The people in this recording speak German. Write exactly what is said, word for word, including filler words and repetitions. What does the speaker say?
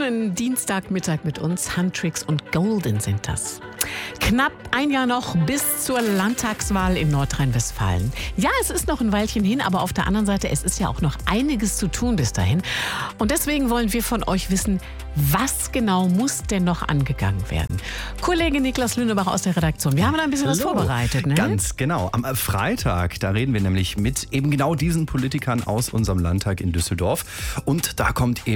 schönen Dienstagmittag mit uns. Huntrix und Golden sind das. Knapp ein Jahr noch bis zur Landtagswahl in Nordrhein-Westfalen. Ja, es ist noch ein Weilchen hin, aber auf der anderen Seite, es ist ja auch noch einiges zu tun bis dahin. Und deswegen wollen wir von euch wissen, was genau muss denn noch angegangen werden? Kollege Niklas Lünebach aus der Redaktion, wir haben da ein bisschen was Hallo. vorbereitet, ne? Ganz genau. Am Freitag, da reden wir nämlich mit eben genau diesen Politikern aus unserem Landtag in Düsseldorf. Und da kommt eben